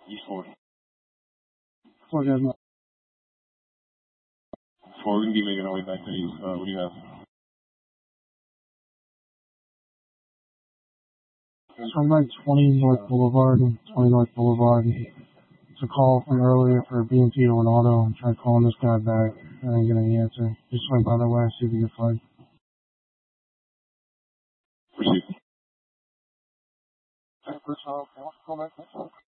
East 4. 4 guys, no. 4, we're going to be making our way back to you. What do you have? So I'm like 20 North Boulevard and 20 North Boulevard. It's a call from earlier for BMT to an auto. I tried calling this guy back. I didn't get any answer. Just went by the way, see if he could find. Proceed. Call back.